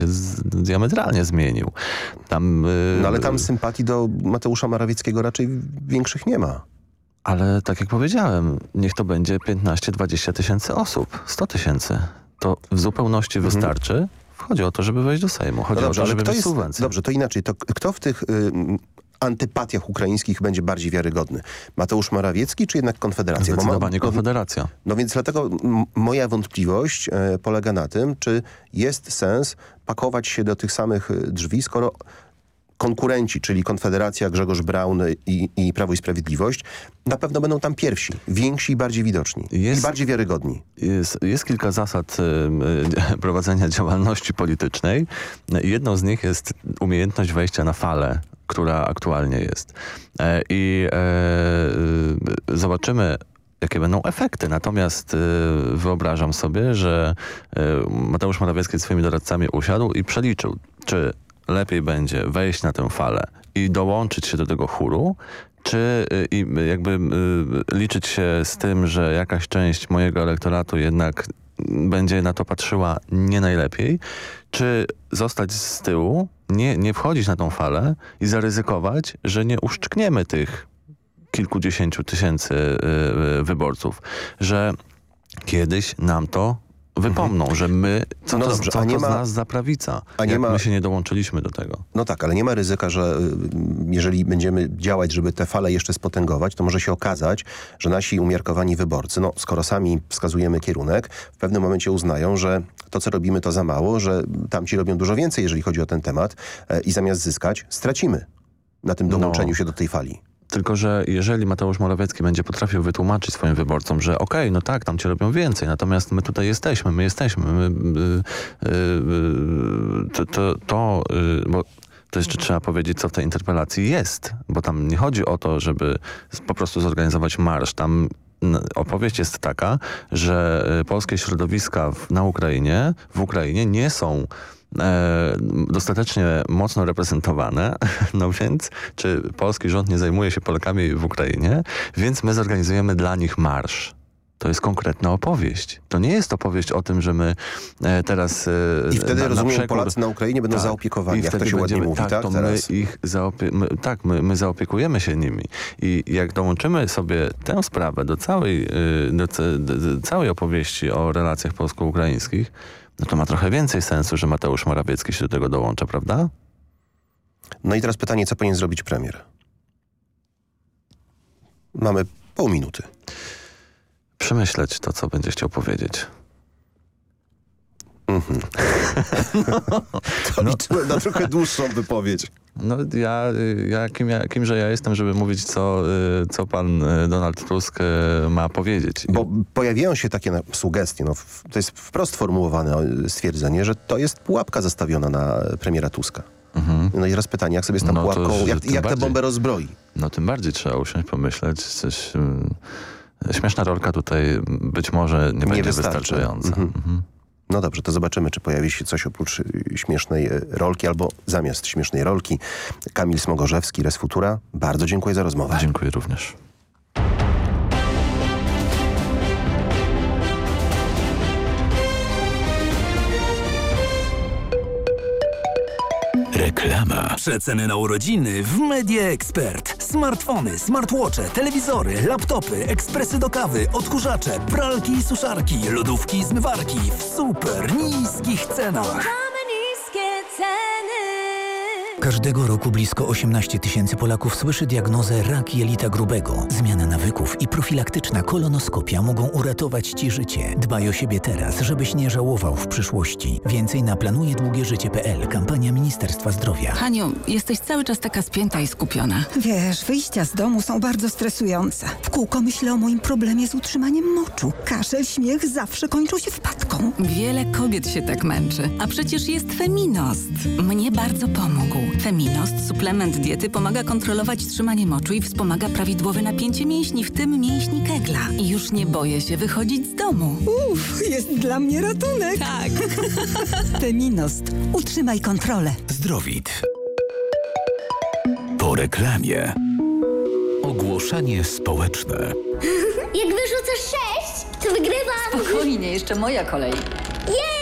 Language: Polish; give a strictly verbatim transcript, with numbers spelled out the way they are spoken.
z, diametralnie zmienił. Tam, no ale tam sympatii do Mateusza Morawieckiego raczej większych nie ma. Ale tak jak powiedziałem, niech to będzie piętnaście dwadzieścia tysięcy osób, sto tysięcy. To w zupełności mhm. wystarczy. Chodzi o to, żeby wejść do Sejmu. Chodzi no dobrze, o to, żeby mieć subwencję. Dobrze, to inaczej. To kto w tych y, antypatiach ukraińskich będzie bardziej wiarygodny? Mateusz Morawiecki czy jednak Konfederacja? Zdecydowanie Bo ma, Konfederacja. No więc dlatego m, moja wątpliwość y, polega na tym, czy jest sens pakować się do tych samych drzwi, skoro konkurenci, czyli Konfederacja, Grzegorz Braun i, i Prawo i Sprawiedliwość, na pewno będą tam pierwsi, więksi i bardziej widoczni. Jest, i bardziej wiarygodni. Jest, jest kilka zasad y, prowadzenia działalności politycznej. Jedną z nich jest umiejętność wejścia na falę, która aktualnie jest. E, I e, y, zobaczymy, jakie będą efekty. Natomiast y, wyobrażam sobie, że y, Mateusz Morawiecki z swoimi doradcami usiadł i przeliczył, czy lepiej będzie wejść na tę falę i dołączyć się do tego chóru, czy i jakby y, liczyć się z tym, że jakaś część mojego elektoratu jednak będzie na to patrzyła nie najlepiej, czy zostać z tyłu, nie, nie wchodzić na tą falę i zaryzykować, że nie uszczkniemy tych kilkudziesięciu tysięcy y, y, wyborców, że kiedyś nam to wypomną, mhm. że my, co no to, dobrze, co to ma, z nas za prawica, a nie jak ma, my się nie dołączyliśmy do tego. No tak, ale nie ma ryzyka, że jeżeli będziemy działać, żeby te fale jeszcze spotęgować, to może się okazać, że nasi umiarkowani wyborcy, no skoro sami wskazujemy kierunek, w pewnym momencie uznają, że to, co robimy, to za mało, że tamci robią dużo więcej, jeżeli chodzi o ten temat e, i zamiast zyskać, stracimy na tym dołączeniu no. się do tej fali. Tylko że jeżeli Mateusz Morawiecki będzie potrafił wytłumaczyć swoim wyborcom, że okej, okay, no tak, tam ci robią więcej, natomiast my tutaj jesteśmy, my jesteśmy, my, yy, yy, to, to, to yy, bo to jeszcze trzeba powiedzieć, co w tej interpelacji jest, bo tam nie chodzi o to, żeby po prostu zorganizować marsz. Tam opowieść jest taka, że polskie środowiska w, na Ukrainie, w Ukrainie nie są E, dostatecznie mocno reprezentowane, no więc czy polski rząd nie zajmuje się Polakami w Ukrainie, więc my zorganizujemy dla nich marsz. To jest konkretna opowieść. To nie jest opowieść o tym, że my e, teraz... E, I wtedy, na, rozumiem, na przekór, Polacy na Ukrainie będą tak, zaopiekowani, jak to się ładnie mówi, tak? tak? To teraz? my ich zaopie my, tak, my, my zaopiekujemy się nimi. I jak dołączymy sobie tę sprawę do całej, do, do, do całej opowieści o relacjach polsko-ukraińskich, no to ma trochę więcej sensu, że Mateusz Morawiecki się do tego dołącza, prawda? No i teraz pytanie, co powinien zrobić premier? Mamy pół minuty. Przemyśleć to, co będzie chciał powiedzieć. Mhm. no, to no. liczyłem na trochę dłuższą wypowiedź. No ja, ja, kim ja kimże ja jestem, żeby mówić, co, co pan Donald Tusk ma powiedzieć. Bo pojawiają się takie sugestie, no, to jest wprost formułowane stwierdzenie, że to jest pułapka zastawiona na premiera Tuska. Mhm. No i teraz pytanie, jak sobie z tą no pułapką, jak, jak tę bombę rozbroi? No tym bardziej trzeba usiąść, pomyśleć, coś... Śmieszna rolka tutaj być może nie, nie będzie wystarczy. wystarczająca. Mhm. Mhm. No dobrze, to zobaczymy, czy pojawi się coś oprócz śmiesznej rolki albo zamiast śmiesznej rolki. Kamil Smogorzewski, Res Futura. Bardzo dziękuję za rozmowę. Dziękuję również. Reklama. Przeceny na urodziny w Media Expert. Smartfony, smartwatche, telewizory, laptopy, ekspresy do kawy, odkurzacze, pralki i suszarki, lodówki i zmywarki w super niskich cenach. Mamy niskie ceny. Każdego roku blisko osiemnaście tysięcy Polaków słyszy diagnozę rak jelita grubego. Zmiana nawyków i profilaktyczna kolonoskopia mogą uratować Ci życie. Dbaj o siebie teraz, żebyś nie żałował w przyszłości. Więcej na planuje długie życie kropka p l. Kampania Ministerstwa Zdrowia. Haniu, jesteś cały czas taka spięta i skupiona. Wiesz, wyjścia z domu są bardzo stresujące. W kółko myślę o moim problemie z utrzymaniem moczu. Kaszel, śmiech zawsze kończą się wpadką. Wiele kobiet się tak męczy. A przecież jest Feminost. Mnie bardzo pomógł. Feminost, suplement diety, pomaga kontrolować trzymanie moczu i wspomaga prawidłowe napięcie mięśni, w tym mięśni kegla. I już nie boję się wychodzić z domu. Uff, jest dla mnie ratunek. Tak. Feminost. Utrzymaj kontrolę. Zdrowit. Po reklamie. Ogłoszenie społeczne. Jak wyrzucasz sześć, to wygrywam. Spokojnie, jeszcze moja kolej. Jej!